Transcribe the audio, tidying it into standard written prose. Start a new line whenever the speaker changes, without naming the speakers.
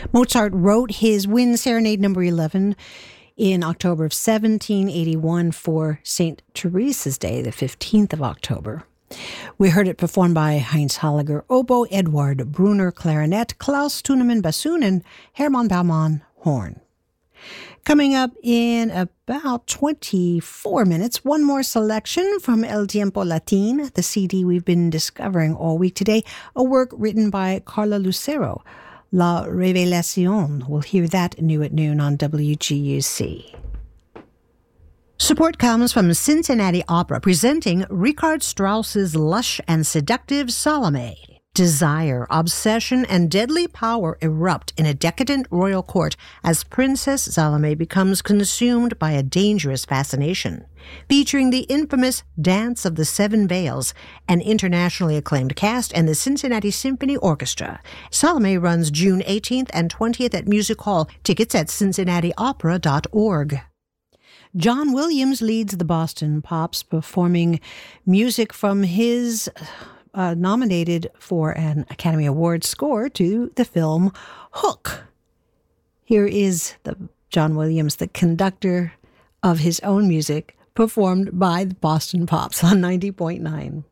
Mozart wrote his Wind Serenade number 11 in October of 1781 for St. Teresa's Day, the 15th of October. We heard it performed by Heinz Halliger oboe, Edward Brunner clarinet, Klaus Thunemann bassoon, and Hermann Baumann horn. Coming up in about 24 minutes, one more selection from El Tiempo Latin, the CD we've been discovering all week today, a work written by Carla Lucero, La Revelación. We'll hear that new at noon on WGUC. Support comes from Cincinnati Opera, presenting Richard Strauss's lush and seductive Salome. Desire, obsession, and deadly power erupt in a decadent royal court as Princess Salome becomes consumed by a dangerous fascination. Featuring the infamous Dance of the Seven Veils, an internationally acclaimed cast, and the Cincinnati Symphony Orchestra. Salome runs June 18th and 20th at Music Hall. Tickets at cincinnatiopera.org. John Williams leads the Boston Pops, performing music from his nominated for an Academy Award score to the film Hook. Here is John Williams, the conductor of his own music, performed by the Boston Pops on 90.9.